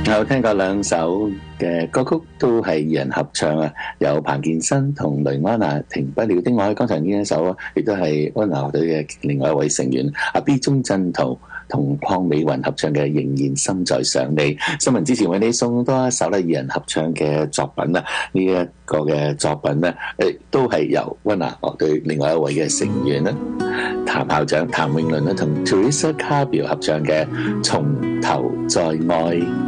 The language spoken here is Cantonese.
我聽過兩首嘅歌曲都係二人合唱啊，有彭健新同雷安娜停不了的愛。剛才呢一首亦都係安娜樂隊嘅另外一位成員阿 B 鍾鎮濤同鄺美雲合唱嘅仍然心在想你。新聞之前為你送多一首咧二人合唱嘅作品啦，呢一個嘅作品咧都係由安娜樂隊另外一位嘅成員啦，譚校長譚詠麟咧同 Teresa Carpio 合唱嘅從頭再愛。